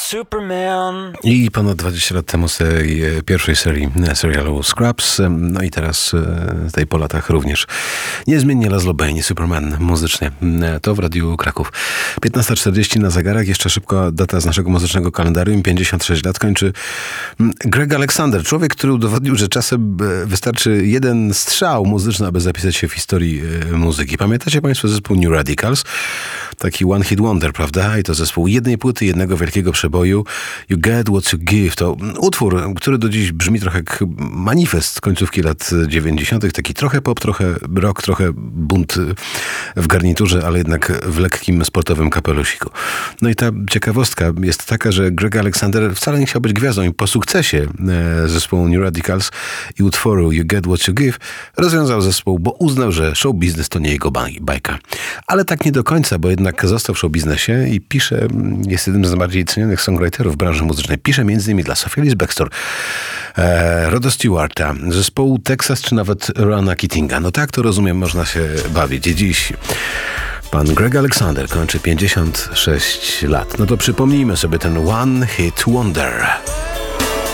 Superman. I ponad 20 lat temu z tej pierwszej serii serialu Scrubs. No i teraz tej po latach również niezmiennie Laszlo Bain, Superman muzycznie. To w Radiu Kraków. 15:40 na zegarach. Jeszcze szybko data z naszego muzycznego kalendarium. 56 lat kończy Greg Alexander. Człowiek, który udowodnił, że czasem wystarczy jeden strzał muzyczny, aby zapisać się w historii muzyki. Pamiętacie państwo zespół New Radicals? Taki one hit wonder, prawda? I to zespół jednej płyty, jednego wielkiego przeboju. You Get What You Give. To utwór, który do dziś brzmi trochę jak manifest końcówki lat 90. Taki trochę pop, trochę rock, trochę bunt w garniturze, ale jednak w lekkim sportowym kapelusiku. No i ta ciekawostka jest taka, że Greg Alexander wcale nie chciał być gwiazdą i po sukcesie zespołu New Radicals i utworu You Get What You Give rozwiązał zespół, bo uznał, że show biznes to nie jego bajka. Ale tak nie do końca, bo jednak został w show biznesie i pisze, jest jednym z najbardziej cenionych songwriterów branży muzycznej. Pisze m.in. dla Sophie Ellis Bextor, Roda Stewarta, zespołu Texas czy nawet Rowana Keatinga. No tak to rozumiem, można się bawić. I dziś pan Greg Alexander kończy 56 lat. No to przypomnijmy sobie ten One Hit Wonder.